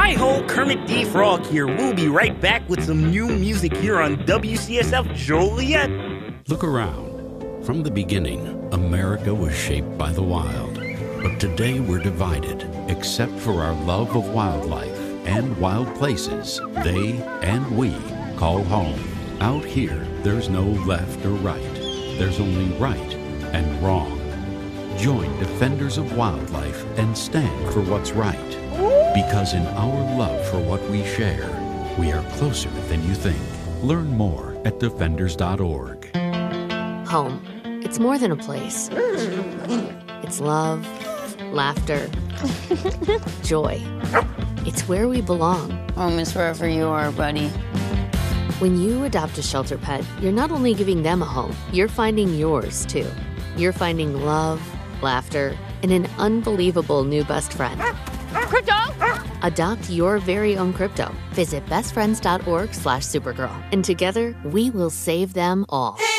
Hi-ho, Kermit D. Frog here. We'll be right back with some new music here on WCSF Joliet. Look around. From the beginning, America was shaped by the wild. But today we're divided, except for our love of wildlife and wild places they and we call home. Out here, there's no left or right. There's only right and wrong. Join Defenders of Wildlife and stand for what's right. Because in our love for what we share, we are closer than you think. Learn more at defenders.org. Home. It's more than a place. It's love, laughter, joy. It's where we belong. Home is wherever you are, buddy. When you adopt a shelter pet, you're not only giving them a home, you're finding yours, too. You're finding love, laughter, and an unbelievable new best friend. Crypto! Adopt your very own crypto. Visit bestfriends.org/Supergirl. And together, we will save them all.